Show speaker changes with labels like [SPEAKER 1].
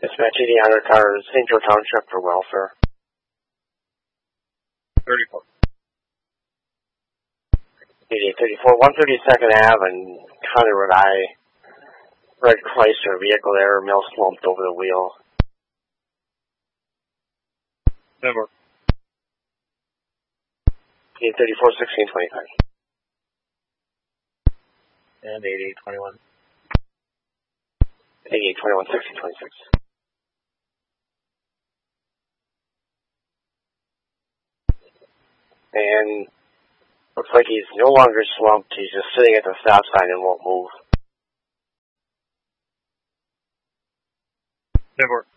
[SPEAKER 1] Dispatch 8000 car, St. Joe Township for welfare.
[SPEAKER 2] 34.
[SPEAKER 1] 8834, 132nd Ave and Conroe, Rhode Island. Red Chrysler vehicle there, male slumped over the wheel.
[SPEAKER 2] Number.
[SPEAKER 1] 8834, 1625.
[SPEAKER 2] And 8821.
[SPEAKER 1] 8821, 1626. And looks like he's no longer slumped. He's just sitting at the stop sign and won't move.
[SPEAKER 2] Number.